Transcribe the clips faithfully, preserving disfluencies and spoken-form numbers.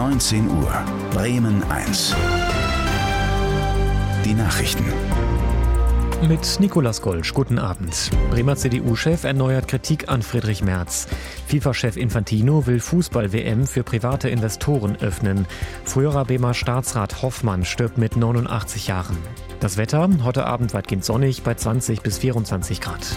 neunzehn Uhr. Bremen eins. Die Nachrichten. Mit Nicolas Golsch, guten Abend. Bremer C D U-Chef erneuert Kritik an Friedrich Merz. FIFA-Chef Infantino will Fußball-W M für private Investoren öffnen. Früherer Bremer Staatsrat Hoffmann stirbt mit neunundachtzig Jahren. Das Wetter, heute Abend weitgehend sonnig bei zwanzig bis vierundzwanzig Grad.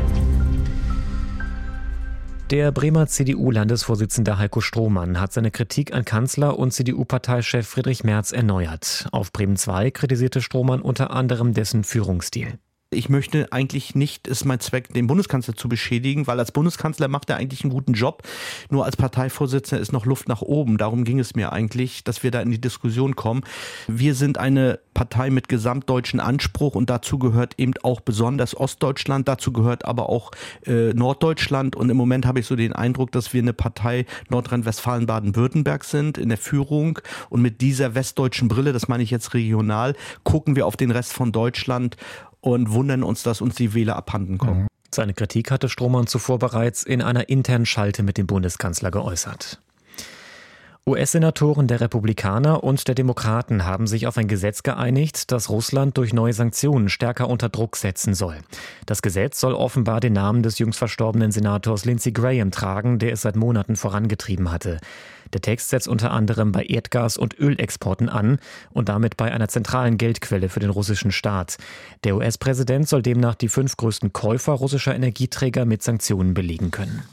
Der Bremer C D U-Landesvorsitzende Heiko Strohmann hat seine Kritik an Kanzler und C D U-Parteichef Friedrich Merz erneuert. Auf Bremen zwei kritisierte Strohmann unter anderem dessen Führungsstil. Ich möchte eigentlich nicht, ist mein Zweck, den Bundeskanzler zu beschädigen, weil als Bundeskanzler macht er eigentlich einen guten Job. Nur als Parteivorsitzender ist noch Luft nach oben. Darum ging es mir eigentlich, dass wir da in die Diskussion kommen. Wir sind eine Partei mit gesamtdeutschen Anspruch und dazu gehört eben auch besonders Ostdeutschland, dazu gehört aber auch äh, Norddeutschland und im Moment habe ich so den Eindruck, dass wir eine Partei Nordrhein-Westfalen, Baden-Württemberg sind in der Führung und mit dieser westdeutschen Brille, das meine ich jetzt regional, gucken wir auf den Rest von Deutschland und wundern uns, dass uns die Wähler abhanden kommen. Seine Kritik hatte Strohmann zuvor bereits in einer internen Schalte mit dem Bundeskanzler geäußert. U S-Senatoren der Republikaner und der Demokraten haben sich auf ein Gesetz geeinigt, das Russland durch neue Sanktionen stärker unter Druck setzen soll. Das Gesetz soll offenbar den Namen des jüngst verstorbenen Senators Lindsey Graham tragen, der es seit Monaten vorangetrieben hatte. Der Text setzt unter anderem bei Erdgas- und Ölexporten an und damit bei einer zentralen Geldquelle für den russischen Staat. Der U S-Präsident soll demnach die fünf größten Käufer russischer Energieträger mit Sanktionen belegen können.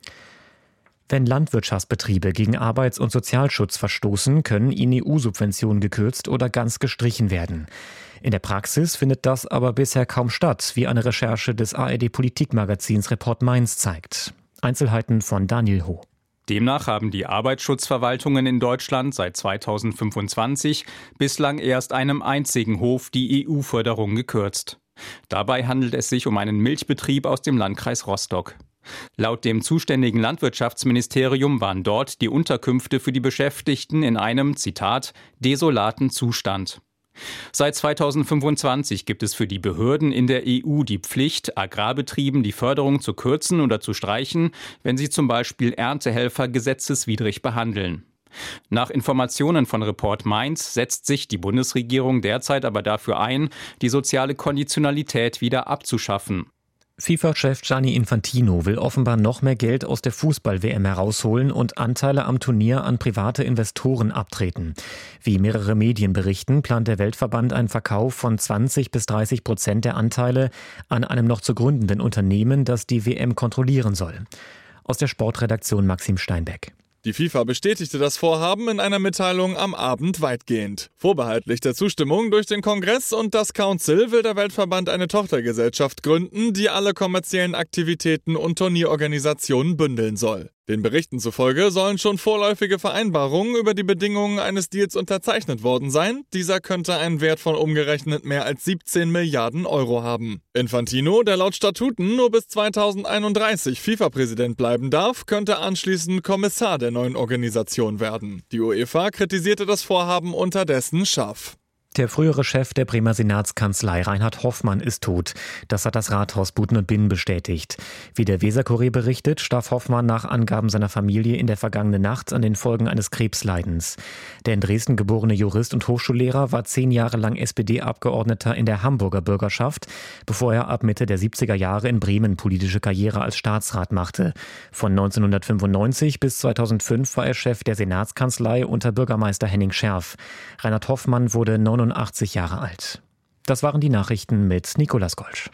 Wenn Landwirtschaftsbetriebe gegen Arbeits- und Sozialschutz verstoßen, können ihnen E U-Subventionen gekürzt oder ganz gestrichen werden. In der Praxis findet das aber bisher kaum statt, wie eine Recherche des A R D-Politikmagazins Report Mainz zeigt. Einzelheiten von Daniel Ho. Demnach haben die Arbeitsschutzverwaltungen in Deutschland seit zweitausendfünfundzwanzig bislang erst einem einzigen Hof die E U-Förderung gekürzt. Dabei handelt es sich um einen Milchbetrieb aus dem Landkreis Rostock. Laut dem zuständigen Landwirtschaftsministerium waren dort die Unterkünfte für die Beschäftigten in einem, Zitat, desolaten Zustand. Seit zweitausendfünfundzwanzig gibt es für die Behörden in der E U die Pflicht, Agrarbetrieben die Förderung zu kürzen oder zu streichen, wenn sie zum Beispiel Erntehelfer gesetzeswidrig behandeln. Nach Informationen von Report Mainz setzt sich die Bundesregierung derzeit aber dafür ein, die soziale Konditionalität wieder abzuschaffen. FIFA-Chef Gianni Infantino will offenbar noch mehr Geld aus der Fußball-W M herausholen und Anteile am Turnier an private Investoren abtreten. Wie mehrere Medien berichten, plant der Weltverband einen Verkauf von zwanzig bis dreißig Prozent der Anteile an einem noch zu gründenden Unternehmen, das die W M kontrollieren soll. Aus der Sportredaktion Maxim Steinbeck. Die FIFA bestätigte das Vorhaben in einer Mitteilung am Abend weitgehend. Vorbehaltlich der Zustimmung durch den Kongress und das Council will der Weltverband eine Tochtergesellschaft gründen, die alle kommerziellen Aktivitäten und Turnierorganisationen bündeln soll. Den Berichten zufolge sollen schon vorläufige Vereinbarungen über die Bedingungen eines Deals unterzeichnet worden sein. Dieser könnte einen Wert von umgerechnet mehr als siebzehn Milliarden Euro haben. Infantino, der laut Statuten nur bis zweitausendeinunddreißig FIFA-Präsident bleiben darf, könnte anschließend Kommissar der neuen Organisation werden. Die UEFA kritisierte das Vorhaben unterdessen scharf. Der frühere Chef der Bremer Senatskanzlei Reinhard Hoffmann ist tot. Das hat das Rathaus Buten und Binnen bestätigt. Wie der Weser-Kurier berichtet, starb Hoffmann nach Angaben seiner Familie in der vergangenen Nacht an den Folgen eines Krebsleidens. Der in Dresden geborene Jurist und Hochschullehrer war zehn Jahre lang S P D-Abgeordneter in der Hamburger Bürgerschaft, bevor er ab Mitte der siebziger Jahre in Bremen politische Karriere als Staatsrat machte. Von neunzehnhundertfünfundneunzig bis zweitausendfünf war er Chef der Senatskanzlei unter Bürgermeister Henning Scherf. Reinhard Hoffmann wurde neunundachtzig Jahre alt. Das waren die Nachrichten mit Nicolas Golsch.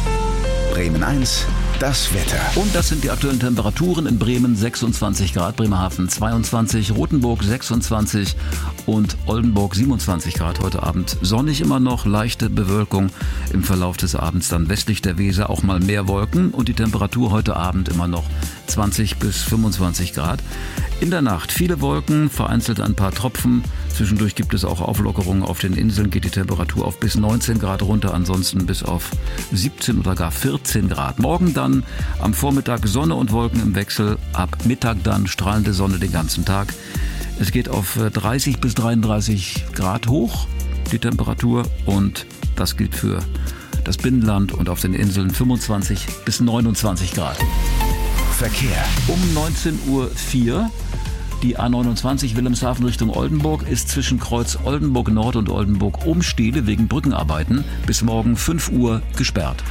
Bremen eins, das Wetter. Und das sind die aktuellen Temperaturen in Bremen: sechsundzwanzig Grad, Bremerhaven zweiundzwanzig, Rothenburg sechsundzwanzig und Oldenburg siebenundzwanzig Grad heute Abend. Sonnig immer noch, leichte Bewölkung. Im Verlauf des Abends dann westlich der Weser auch mal mehr Wolken und die Temperatur heute Abend immer noch zwanzig bis fünfundzwanzig Grad. In der Nacht viele Wolken, vereinzelt ein paar Tropfen. Zwischendurch gibt es auch Auflockerungen. Auf den Inseln geht die Temperatur auf bis neunzehn Grad runter, ansonsten bis auf siebzehn oder gar vierzehn Grad. Morgen dann am Vormittag Sonne und Wolken im Wechsel, ab Mittag dann strahlende Sonne den ganzen Tag. Es geht auf dreißig bis dreiunddreißig Grad hoch, die Temperatur, und das gilt für das Binnenland und auf den Inseln fünfundzwanzig bis neunundzwanzig Grad. Verkehr. Um neunzehn Uhr vier Die A neunundzwanzig Wilhelmshaven Richtung Oldenburg ist zwischen Kreuz Oldenburg Nord und Oldenburg Umstede wegen Brückenarbeiten bis morgen fünf Uhr gesperrt.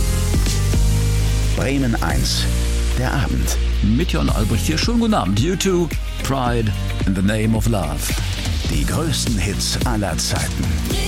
Bremen eins, der Abend. Mit Jon Albrecht hier. Schönen guten Abend. U zwei, Pride in the Name of Love. Die größten Hits aller Zeiten.